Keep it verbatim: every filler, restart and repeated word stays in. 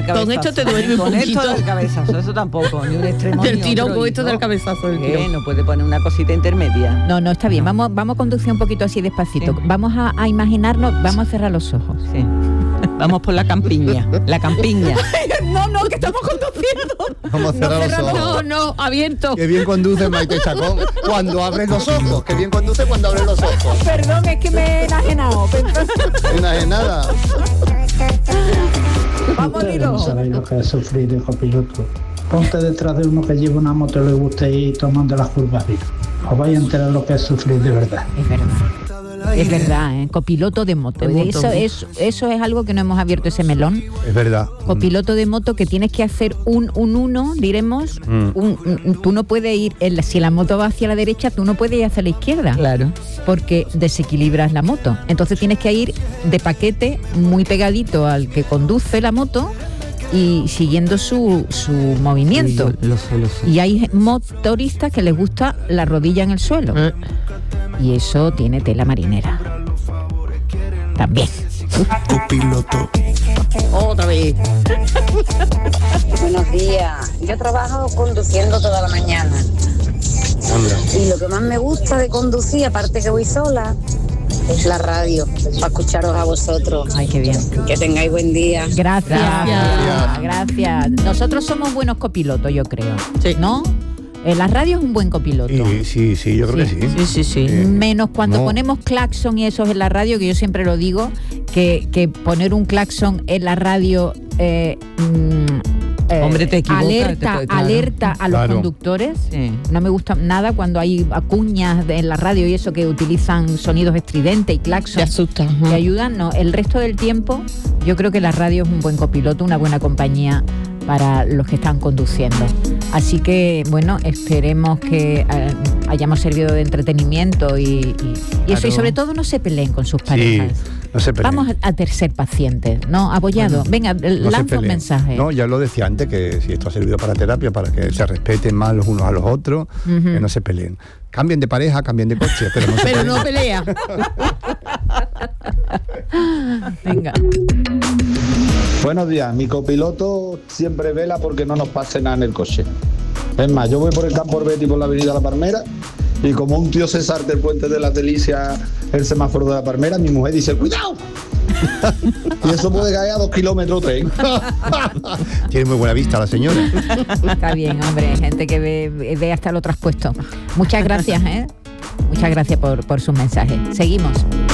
del cabezazo. Con esto te duerme un Con poquito. esto del cabezazo, eso tampoco, ni un extremo Del ni tirón otro, con esto hijo. del cabezazo. Del ¿Qué? tirón. No puede poner una cosita intermedia. No, no, está bien. Vamos, vamos a conducir un poquito así despacito. Sí. Vamos a, a imaginarnos, vamos a cerrar los ojos. Sí. Vamos por la campiña, la campiña. No, no, que estamos conduciendo. Vamos a cerrar los ojos. No, no, abierto. Qué bien conduce Maite Chacón cuando abres los ojos. Qué bien conduce cuando abres los ojos. Perdón, es que me he enajenado. Una de nada. Vamos, No Lilo. sabéis lo que es sufrir de copiloto. Ponte detrás de uno que lleva una moto y le guste ir tomando las curvas bien. Os vais a enterar lo que es sufrir de verdad. Es verdad. Es verdad, ¿eh? Copiloto de moto. De moto. Eso, es, eso es algo que no hemos abierto ese melón. Es verdad. Copiloto de moto que tienes que hacer un un uno, diremos. Mm. Un, un- tú no puedes ir, en la- si la moto va hacia la derecha, tú no puedes ir hacia la izquierda. Claro. Porque desequilibras la moto. Entonces tienes que ir de paquete muy pegadito al que conduce la moto y siguiendo su, su movimiento. Lo sé, lo sé. Y hay motoristas que les gusta la rodilla en el suelo. Eh, Y eso tiene tela marinera. También. Copiloto. Otra vez. Buenos días. Yo trabajo conduciendo toda la mañana. Y lo que más me gusta de conducir, aparte que voy sola, es la radio, para escucharos a vosotros. Ay, qué bien. Que tengáis buen día. Gracias. Gracias. Gracias. Nosotros somos buenos copilotos, yo creo. Sí. ¿No? Eh, la radio es un buen copiloto. Sí, sí, sí, yo creo Sí. que sí. Sí, sí, sí. Eh, Menos cuando no. ponemos claxon y esos en la radio, que yo siempre lo digo, que, que poner un claxon en la radio eh, mm, eh, Hombre, te equivocas, alerta, te puede- claro. alerta a los Claro. conductores. Sí. No me gusta nada cuando hay cuñas de- en la radio y eso que utilizan sonidos estridentes y claxon. Te asusta. Que ajá. ayudan, no. El resto del tiempo, yo creo que la radio es un buen copiloto, una buena compañía para los que están conduciendo. Así que, bueno, esperemos que eh, hayamos servido de entretenimiento y, y- y eso. Claro. Y sobre todo no se peleen con sus Sí, parejas. no se peleen. Vamos a, a ser pacientes, ¿no? Abollado. Venga, No se lanza un peleen. mensaje. No, ya lo decía antes, que si esto ha servido para terapia, para que se respeten más los unos a los otros, Ujú. que no se peleen. Cambien de pareja, cambien de coche, pero no se Pero peleen. no pelea. Venga. Buenos días, mi copiloto siempre vela porque no nos pase nada en el coche. Es más, yo voy por el Campo Orbeti por la avenida La Palmera y como un tío se salta el puente de las Delicias, el semáforo de La Palmera, mi mujer dice ¡cuidado! Y eso puede caer a dos kilómetros o tres. Tiene muy buena vista la señora. Está bien, hombre. Hay gente que ve, ve hasta lo traspuesto. Muchas gracias, ¿eh? Muchas gracias por, por su mensaje. Seguimos.